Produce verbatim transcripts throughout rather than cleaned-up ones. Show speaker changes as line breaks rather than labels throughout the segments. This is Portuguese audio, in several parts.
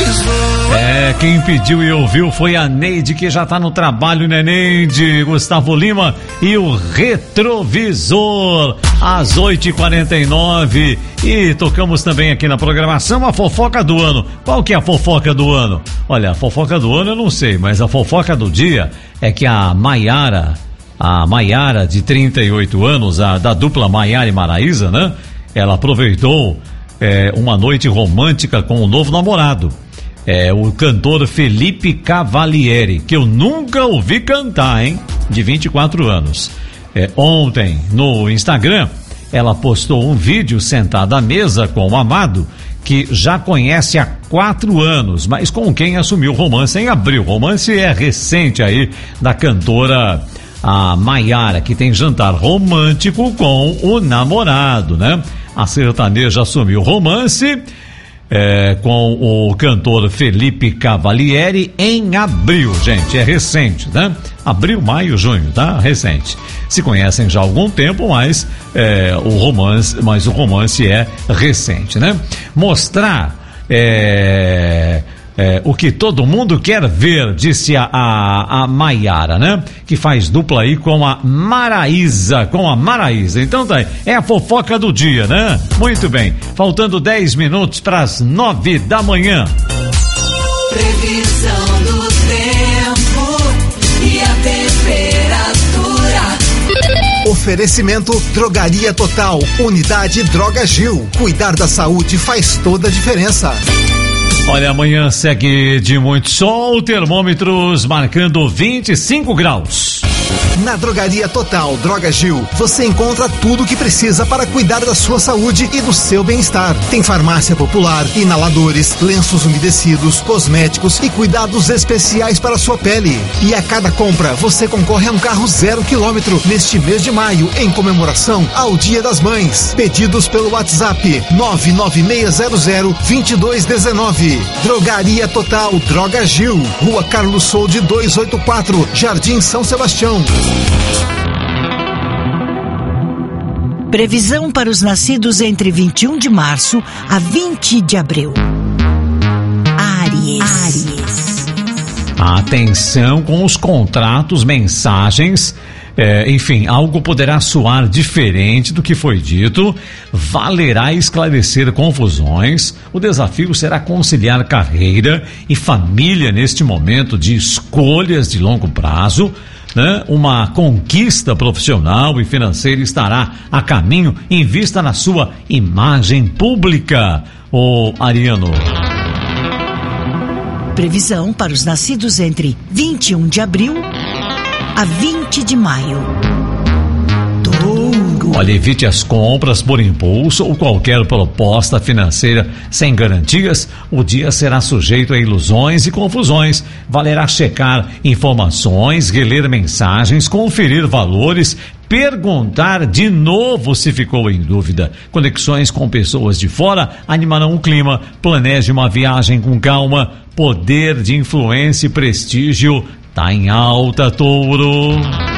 É, quem pediu e ouviu foi a Neide, que já tá no trabalho, né, Neide? Gustavo Lima e o Retrovisor, às oito e quarenta e nove. E tocamos também aqui na programação a fofoca do ano. Qual que é a fofoca do ano? Olha, a fofoca do ano eu não sei, mas a fofoca do dia é que a Maiara, a Maiara de trinta e oito anos, a da dupla Maiara e Maraísa, né? Ela aproveitou é, uma noite romântica com o novo namorado. É o cantor Felipe Cavalieri, que eu nunca ouvi cantar, hein? De vinte e quatro anos. É, ontem, no Instagram, ela postou um vídeo sentada à mesa com o amado, que já conhece há quatro anos, mas com quem assumiu o romance em abril. O romance é recente aí, da cantora a Maiara, que tem jantar romântico com o namorado, né? A sertaneja assumiu o romance É, com o cantor Felipe Cavalieri em abril, gente, é recente, né? Abril, maio, junho, tá? Recente. Se conhecem já há algum tempo, mas é, o romance, mas o romance é recente, né? Mostrar é, é, o que todo mundo quer ver, disse a, a, a Maiara, né? Que faz dupla aí com a Maraísa, com a Maraísa. Então tá aí, é a fofoca do dia, né? Muito bem, faltando dez minutos para as nove da manhã.
Previsão do tempo e a temperatura.
Oferecimento Drogaria Total, Unidade Droga Gil. Cuidar da saúde faz toda a diferença.
Olha, amanhã segue de muito sol, termômetros marcando vinte e cinco graus.
Na Drogaria Total Droga Gil, você encontra tudo o que precisa para cuidar da sua saúde e do seu bem-estar. Tem farmácia popular, inaladores, lenços umedecidos, cosméticos e cuidados especiais para a sua pele. E a cada compra, você concorre a um carro zero quilômetro neste mês de maio, em comemoração ao Dia das Mães. Pedidos pelo WhatsApp nove nove seis zero zero dois dois um nove. Drogaria Total Droga Gil, Rua Carlos Solde duzentos e oitenta e quatro, Jardim São Sebastião.
Previsão para os nascidos entre vinte e um de março a vinte de abril. Áries. Áries.
Atenção com os contratos, mensagens, é, enfim, algo poderá soar diferente do que foi dito. Valerá esclarecer confusões. O desafio será conciliar carreira e família neste momento de escolhas de longo prazo. Né? Uma conquista profissional e financeira estará a caminho. Invista na sua imagem pública, ô Ariano.
Previsão para os nascidos entre vinte e um de abril a vinte de maio. Touro.
Olha, evite as compras por impulso ou qualquer proposta financeira sem garantias. O dia será sujeito a ilusões e confusões. Valerá checar informações, reler mensagens, conferir valores, perguntar de novo se ficou em dúvida. Conexões com pessoas de fora animarão o clima. Planeje uma viagem com calma. Poder de influência e prestígio tá em alta, Touro.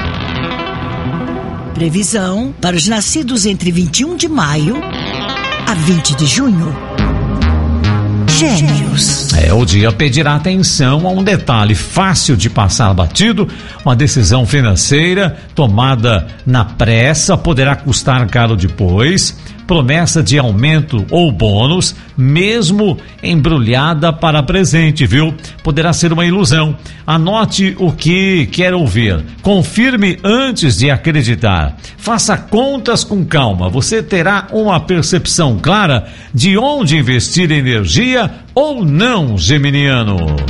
Previsão para os nascidos entre vinte e um de maio a vinte de junho. Gêmeos.
É, o dia pedirá atenção a um detalhe fácil de passar batido. Uma decisão financeira tomada na pressa poderá custar caro depois. Promessa de aumento ou bônus, mesmo embrulhada para presente, viu? Poderá ser uma ilusão. Anote o que quer ouvir. Confirme antes de acreditar. Faça contas com calma. Você terá uma percepção clara de onde investir energia ou não, geminiano.